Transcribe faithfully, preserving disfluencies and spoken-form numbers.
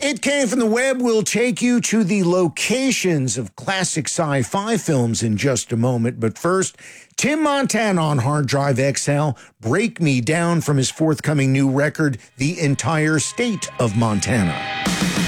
It Came from the Web will take you to the locations of classic sci-fi films in just a moment. But first, Tim Montana on Hard Drive X L, Break Me Down from his forthcoming new record, The Entire State of Montana.